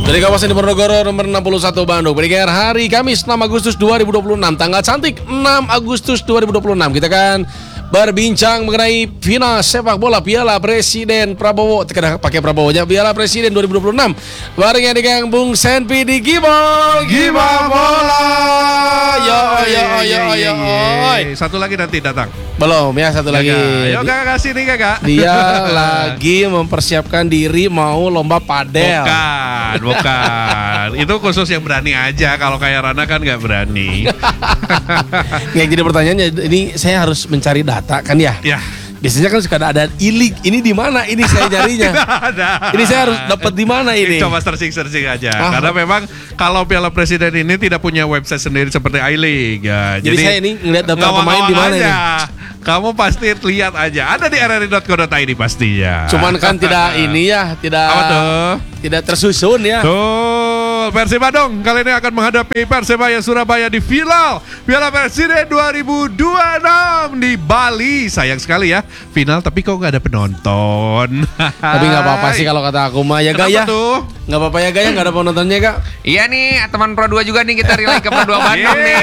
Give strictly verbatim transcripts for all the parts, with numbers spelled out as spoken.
Dari kawasan Diponegoro nomor enam puluh satu Bandung. Pendengar, hari Kamis enam Agustus dua ribu dua puluh enam, tanggal cantik enam Agustus dua ribu dua puluh enam. Kita akan berbincang mengenai final sepak bola Piala Presiden Prabowo. Tidak pakai Prabowo-nya, Piala Presiden dua ribu dua puluh enam. Barengan dengan Bung Senpi di Gibol Gibol Bola. Yo yo yo yo. Satu lagi nanti datang. Belum ya, satu lagi. Ayo kakak kasih nih kakak. Dia lagi mempersiapkan diri mau lomba padel. Bukan, bukan. Itu khusus yang berani aja. Kalau kayak Rana kan nggak berani. Yang jadi pertanyaannya, ini saya harus mencari data kan ya? Ya. Biasanya kan suka ada ilik. Ini di mana? Ini saya nyarinya. Ada. Ini saya harus dapat di mana ini? Coba searching-searching aja. Ah. Karena memang kalau Piala Presiden ini tidak punya website sendiri seperti iLeague. Ya, Jadi, saya ini ngeliat daftar pemain di mana ini? Kamu pasti lihat aja. Ada di r r i dot co dot i d pastinya. Cuman kan tidak ini ya, tidak Apa tuh? tidak tersusun ya. Tuh, Persib Bandung kali ini akan menghadapi Persebaya Surabaya di final Piala Presiden dua ribu dua puluh enam di Bali. Sayang sekali ya, final tapi kok nggak ada penonton. Tapi nggak apa-apa sih kalau kata aku mah ya Gak ya. Nggak apa-apa ya Gak ya, nggak ada penontonnya Gak. Iya nih, teman Pro dua juga nih, kita relay ke Pro dua Bandung nih.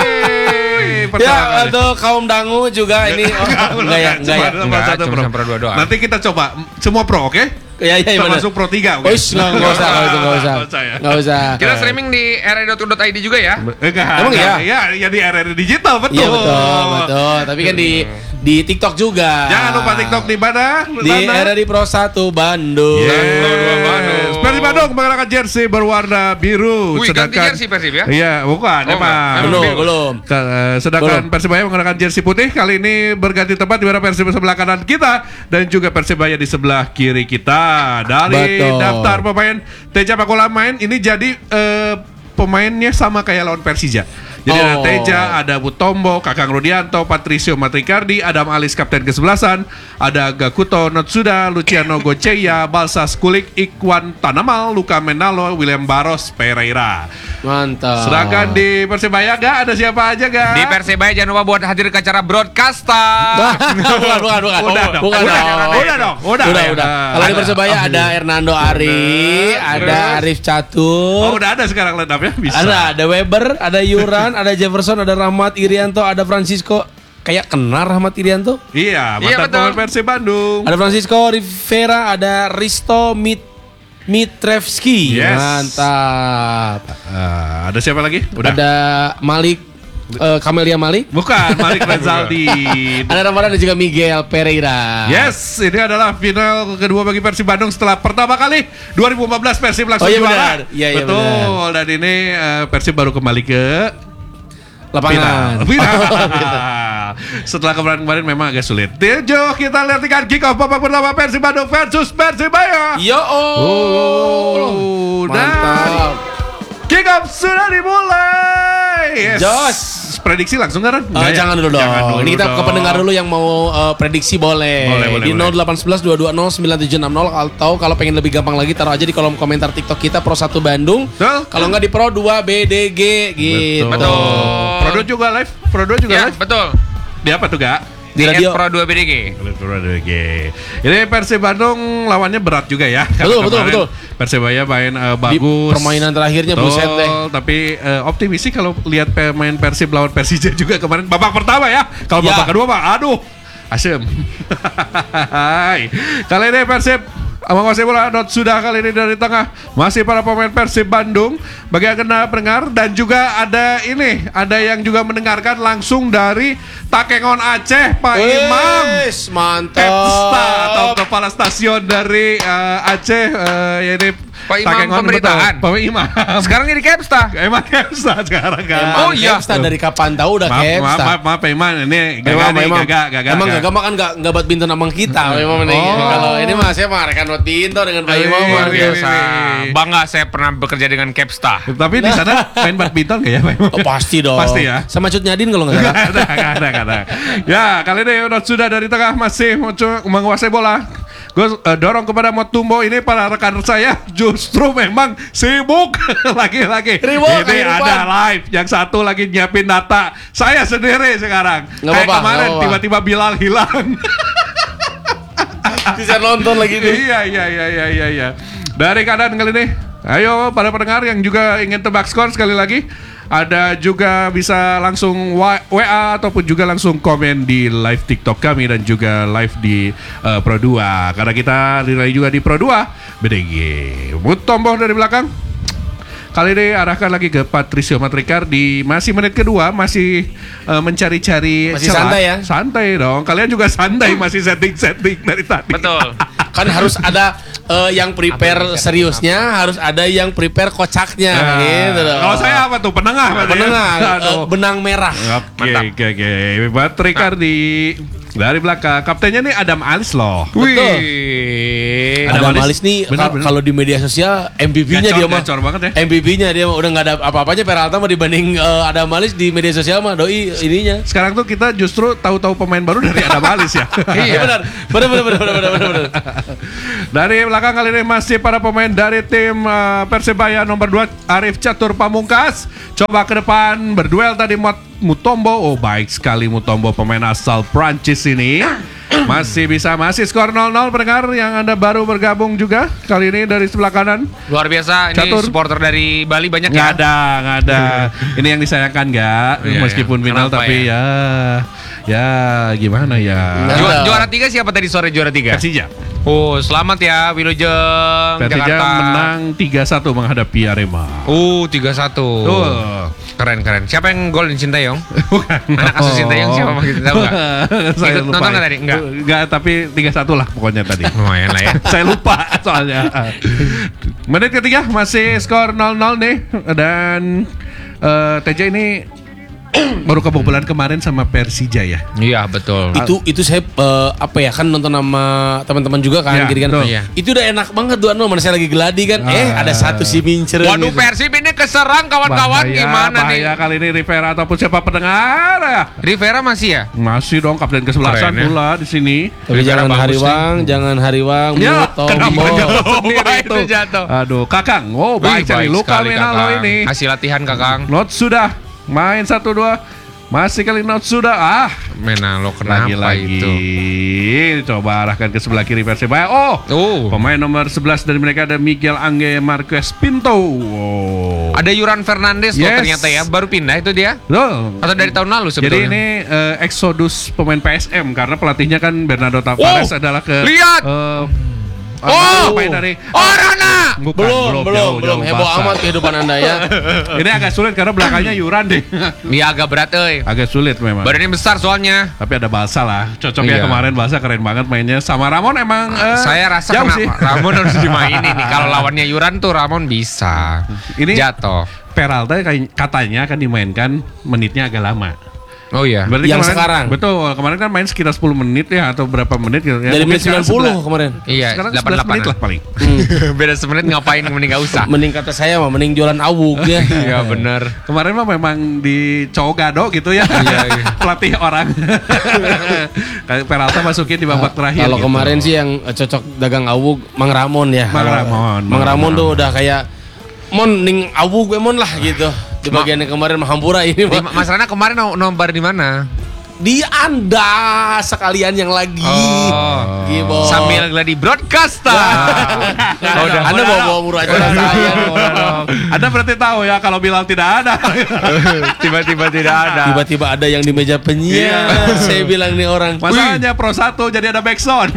Ya, atau kaum dangu juga ini. Oh, enggak ya, enggak ya. Enggak, Satu cuma pro. Pro dua doang. Nanti kita coba semua pro, oke? Iya, iya, benar. Termasuk Pro tiga. Oh, enggak, enggak usah kalau itu enggak usah. Nggak usah ya. Enggak usah. Kita streaming di r r i dot co dot i d juga ya. Enggak. Emang iya? Iya, ya di R R I digital betul. Iya betul, betul. Tapi kan di di TikTok juga. Jangan lupa TikTok di mana? Di R R I Pro satu Bandung. Yes. Pro dua Bandung. Persib Bandung mengenakan jersey berwarna biru. Wih, ganti jersey Persib ya? Iya, bukan, Oh, emang. Belum, Biru. belum. Ke- Sedangkan Belum. Persibaya menggunakan jersey putih. Kali ini berganti tempat di mana Persib sebelah kanan kita dan juga Persibaya di sebelah kiri kita. Dari Betul. daftar pemain Teja Pakola main ini jadi eh, pemainnya sama kayak lawan Persija. Jadi ada Oh. Teja, ada Butombo, Kakang Rudianto, Patricio Matrikardi, Adam Alis kapten kesebelasan, ada Gakuto Notsuda, Luciano Goceya, Balsas Kulik, Ikwan Tanamal, Luka Menalo, William Barros Pereira. Mantap. Sedangkan di Persibaya gak ada siapa aja gak? Di Persebaya jangan lupa buat hadir ke acara broadcaster. bukan, bukan, bukan. Udah dong, bukan udah, dong. udah dong, udah. Udah, udah. Kalau di Ada. Persebaya ada Hernando Ari, ada Arif Oh Catur. udah ada sekarang line up ya? Bisa. Ada, ada Weber, ada Yuran, ada Jefferson, ada Rahmat Irianto, ada Francisco. Kayak kenal Rahmat Irianto. Iya, Iya, mantan betul. pemain Persib Bandung. Ada Francisco Rivera, ada Risto Mit Mitrevski. Yes. Mantap. Ah, ada siapa lagi? Udah. Ada Malik eh, Kamelia Malik. Bukan, Malik Rezaldi. Ada Ramadan dan juga Miguel Pereira. Yes, ini adalah final kedua bagi Persib Bandung setelah pertama kali dua ribu empat belas Persib langsung Oh, iya juara. benar. Iya, iya, Betul. Dan ini eh, Persib baru kembali ke Lapangan. final. Final. Setelah kemarin-kemarin memang agak sulit. Tejo, kita lihat ikan kick off babak pertama Persib Bandung versus Persibaya. Yo Oh, mantap. Kick off sudah dimulai. Yes. Jos. Prediksi langsung kan? Eh, jangan dulu dong. Ini kita ke pendengar dulu yang mau eh, prediksi boleh. Boleh, boleh, di boleh. nol delapan satu satu dua dua nol sembilan tujuh enam nol, atau kalau pengen lebih gampang lagi taruh aja di kolom komentar TikTok kita Pro satu Bandung. Betul. Kalau nggak di Pro dua B D G gitu. Betul. Prodo juga live. Prodo juga Ya, live. betul. Di apa tuh, Gak? Di Di radio. Pro dua B D G. Oke. Ini Persib Bandung lawannya berat juga ya. Karena Betul, betul, kemarin betul. Persibaya main eh, Di bagus. permainan terakhirnya Betul, buset deh. tapi eh, optimis sih kalau lihat pemain Persib lawan Persija juga kemarin babak pertama ya. Kalau Ya. babak kedua mah aduh. Asem. Hai. Kali ini Persib menguasai bola. Dot sudah kali ini dari tengah masih para pemain Persib Bandung bagi agenda pendengar, dan juga ada ini ada yang juga mendengarkan langsung dari Takengon Aceh, Pak Imam Wes, mantap. Kepsta atau kepala stasiun dari eh, Aceh, eh, ya ini Pak Imam Takengon, pemberitaan. betul. Pak Imam. Sekarang jadi Kepsta. Emang Kepsta sekarang kan? Emang Oh, iya. Kepsta dari kapan tahu udah Maaf, maaf, Kepsta. maaf, maaf, Pak Iman, ini Emang, gagak nih, emang, gagak, gagak. emang gagak. gagak makan nggak nggak badminton abang kita. Memang nih. Oh. Kalau ini mah saya mah rekan badminton dengan Pak Eh, Imam. iya, luar iya, biasa. iya, iya. Bangga saya pernah bekerja dengan Kepsta. Tapi di sana main badminton nggak ya, Pak Iman? Oh, pasti dong. Pasti ya. Sama Cut Nyadin kalau nggak salah. Gak ada, gak ada, gak ada. Ya, kali ini udah sudah dari tengah masih mencu- menguasai bola. Gue uh, dorong kepada Motumbo. Ini para rekan saya justru memang sibuk lagi-lagi. Ribut, Ini kehidupan. ada live. Yang satu lagi nyiapin data. Saya sendiri sekarang. Nggak Kayak apa-apa, kemarin nggak apa-apa. tiba-tiba Bilal hilang. Bisa nonton lagi nih. Iya, iya, iya, iya, iya, iya. Dari kanan kali ini Ayo para pendengar yang juga ingin tebak skor sekali lagi, ada juga bisa langsung W A ataupun juga langsung komen di live TikTok kami dan juga live di uh, Pro dua. Karena kita relay juga di Pro dua B D G. Mutombo dari belakang. Kali ini arahkan lagi ke Patricio Matrikar di masih menit kedua, masih uh, mencari-cari Masih celah. santai ya? Santai dong. Kalian juga santai masih setting-setting dari tadi. Betul. Kan harus ada uh, yang prepare seriusnya, harus ada yang prepare kocaknya Nah, gitu loh. kalau saya apa tuh? Penengah. berarti ya? Penengah, Aduh. uh, benang merah. Oke, oke, oke. Patrikar di dari belakang. Kaptennya nih Adam Alis loh. Wih. Ada Adam Alis. Malis nih Benar, kal- benar. kalau di media sosial M V P-nya Gacor, dia mah gacor banget ya. M V P-nya dia mah udah nggak ada apa-apanya Peralta mah dibanding uh, ada Malis di media sosial mah doi ininya. Sekarang tuh kita justru tahu-tahu pemain baru dari Adam Alis ya. Iya benar. Benar benar benar benar benar benar. Dari belakang kali ini masih para pemain dari tim uh, Persebaya nomor dua Arif Catur Pamungkas. Coba ke depan berduel tadi Mut- Mutombo. Oh baik sekali Mutombo pemain asal Prancis ini. Masih bisa masih skor nol nol pendengar yang Anda baru bergabung juga kali ini dari sebelah kanan. Luar biasa. Ini Catur. supporter dari Bali banyak Nggak ya. ada, nggak ada. Ini yang disayangkan nggak, Iya, meskipun iya. final Kenapa tapi ya? ya, gimana ya? Nggak Ju- ada. juara tiga siapa tadi sore juara tiga? Persija. Oh, selamat ya Wilujeng Persija Jakarta. menang tiga satu menghadapi Arema. Uh, tiga satu. Tuh. Keren keren. Siapa yang gol di Sintayong? Bukan. Anak asuh Sintayong siapa gitu tahu nggak? Saya Ikut lupa. nonton nggak tadi? Nggak. Enggak, tapi tiga satu lah pokoknya tadi. Lumayan lah ya. Saya lupa soalnya. Menit ketiga masih skor nol nol nih dan eh, T J ini baru kebobolan kemarin sama Persija ya. Iya betul. Itu itu saya uh, apa ya kan nonton sama teman-teman juga kan Ya, gitu kan. betul. Iya. Itu udah enak banget tuh anu mana saya lagi geladi kan. Eh Ah. ada satu si mincer. Waduh gitu. Persib ini keserang kawan-kawan Bahaya, gimana bahaya nih? kali ini Rivera ataupun siapa pendengar ya. Rivera masih ya? Masih dong kapten kesebelasan Keren ya. pula di sini. Tapi Rivera jangan bagus Hariwang, jangan Hariwang, Ya, Mutombo. kenapa jatuh sendiri Wah, itu? itu jatuh. Aduh, Kakang. Oh, baik sekali Luka sekali, Menalo Kakang. ini. Hasil latihan Kakang. Not sudah main satu dua. Masih kali not sudah. Ah, Menalo kenapa lagi-lagi. itu? Coba arahkan ke sebelah kiri Persebaya. Oh, Oh. pemain nomor sebelas dari mereka ada Miguel Angge Marquez Pinto. Oh. Ada Yuran Fernandes loh Yes. ternyata ya, baru pindah itu dia? Loh. Atau dari tahun lalu Jadi sebetulnya? ini eh, eksodus pemain P S M karena pelatihnya kan Bernardo Tavares Oh, adalah ke lihat. eh, Oh, pemain dari oh Rana. Bukan, Belum, belum, jauh, belum jauh heboh basah. amat kehidupan Anda ya. Ini agak sulit karena belakangnya Yuran deh. Dia agak berat euy. Agak sulit memang. Badannya besar soalnya. Tapi ada Balsa lah. Cocoknya Iya. kemarin Balsa keren banget mainnya. Sama Ramon emang eh, Saya rasa jauh kena sih. Ramon harus dimainin nih. Kalau lawannya Yuran tuh Ramon bisa. Ini- jatuh. Peralta kayak- katanya akan dimainkan menitnya agak lama. Oh iya. Berarti Yang kemarin- sekarang? Betul, kemarin kan main sekitar sepuluh menit ya atau berapa menit gitu. Ya, Dari mungkin menit sembilan sekarang puluh sebelas. kemarin. Iya, Sekarang delapan sebelas menit delapan. lah paling. Beda semenit ngapain mending gak usah. Mending kata saya mah mending jualan awuk ya. Iya bener. Kemarin mah memang di cowok gado gitu ya. Iya, iya. Pelatih orang. Kayak Peralta masukin di babak terakhir. Kalau gitu. kemarin sih yang eh, cocok dagang awuk Mang Ramon ya. Mang Ramon, Mang Mang Ramon tuh Ramon. udah kayak mon ning awuk gue mon lah gitu. Di bagian yang kemarin mah hampura ini Di, mah. Mas Rana kemarin no- nobar di mana? Di Anda sekalian yang lagi. Oh. Gitu. Sambil gladi broadcaster. Oh, udah. Anda bawa-bawa murah aja saya. Anda berarti tahu ya kalau Bilal tidak ada. Tiba-tiba tidak ada. Tiba-tiba ada yang di meja penyiar. Saya bilang nih orang. Masalahnya Pro satu jadi ada backsound.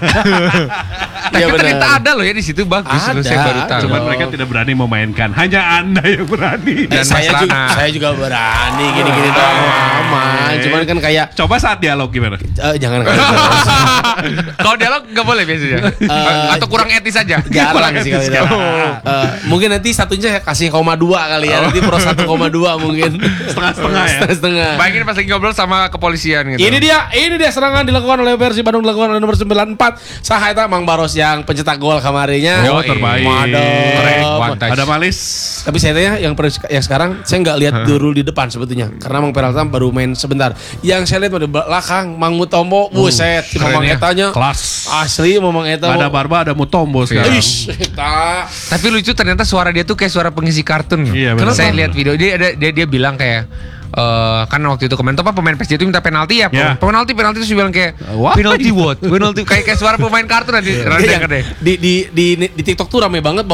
Tapi Iya, benar. ternyata ada loh ya di situ bagus loh, Ada, saya baru tahu. Cuman Oh. mereka tidak berani memainkan. Hanya Anda yang berani. Dan saya Mas juga, Rana. saya juga berani gini-gini doang aman. Cuman kan kayak Coba saat dialog gimana? eh, jangan kayak gitu. Kalau dialog nggak boleh biasanya. Eh, Atau kurang etis aja. Jarang sih kali etis itu. kan. Eh, mungkin nanti satunya saya kasih koma dua kali ya. Nanti pro satu koma dua mungkin. Setengah-setengah ya? Setengah-setengah. Bayangin pas lagi ngobrol sama kepolisian gitu. Ini dia, ini dia serangan dilakukan oleh Persib Bandung dilakukan oleh nomor sembilan puluh empat. Saha eta Mang Baros yang pencetak gol kemarinnya. Oh, terbaik. Madep. Keren, one touch. Ada Malis. Tapi saya tanya yang per- yang sekarang saya nggak lihat Durul di depan sebetulnya karena Mang Peralta baru main sebentar. Yang saya lihat di belakang Mang Mutombo, buset, si keren Mamang ya. Etanya Kelas. asli Mamang Eta. Ada Barba, ada Mutombo sekarang. Ish, eta. Tapi lucu ternyata suara dia tuh kayak suara pengisi kartun. Iya, Karena benar. saya lihat video dia ada dia dia bilang kayak eh kan waktu itu komentar apa pemain Persija itu minta penalti ya, Ya. penalti penalti terus dia bilang kayak What? penalti what, penalti kayak kayak suara pemain kartun nanti Dia rada yang deh. di, di, di, di, di TikTok tuh rame banget bahwa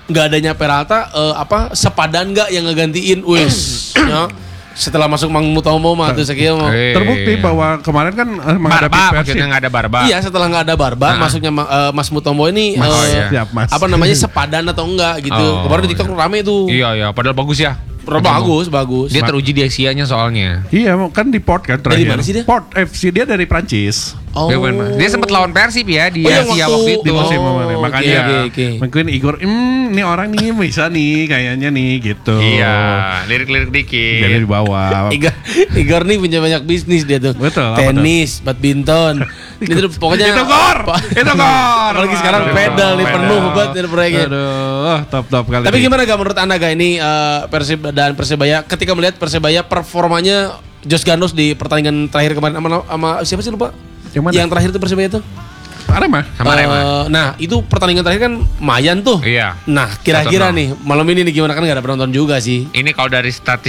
nggak adanya Peralta eh, apa sepadan nggak yang ngegantiin wis ya. Setelah masuk Mang Mutomo mah tuh sekian mau. Eh. Terbukti bahwa kemarin kan eh, menghadapi Barba Persib. maksudnya nggak ada Barba. Iya setelah nggak ada Barba Nah. masuknya eh, Mas Mutomo ini Mas, eh, oh, iya. Siap, Mas. apa namanya sepadan atau enggak gitu. Oh, Kemarin di TikTok iya. rame tuh. Iya iya, padahal bagus ya. Bagus, bagus. Dia teruji di Asia-nya soalnya. Iya, kan di Port kan terakhir. Dari mana sih dia? Port F C dia dari Prancis. Oh. Dia, main- dia sempat lawan Persib ya di Oh, yang Asia waktu- waktu itu. Di musim Oh, kemarin. oke, Makanya oke, oke. mungkin Igor, hmm, ini orang nih bisa nih kayaknya nih gitu. Iya, lirik-lirik dikit. Dari di bawah. Igor, Igor nih punya banyak bisnis dia tuh. Betul, apa Tenis, badminton. Ini tuh pokoknya Itu gor, itu gor. Apalagi sekarang Aduh, pedal nih pedal. penuh banget ini proyeknya. Aduh, top top kali. Tapi ini. gimana gak menurut Anda gak ini eh, Persib dan Persebaya ketika melihat Persebaya performanya Jos Ganos di pertandingan terakhir kemarin sama, sama siapa sih lupa? Yang mana? Yang terakhir itu Persebaya tuh? Arema. Sama Eh, Arema. Nah itu pertandingan terakhir kan Mayan tuh. Iya. Nah kira-kira satu nol. nih malam ini nih gimana kan gak ada penonton juga sih. Ini kalau dari statistik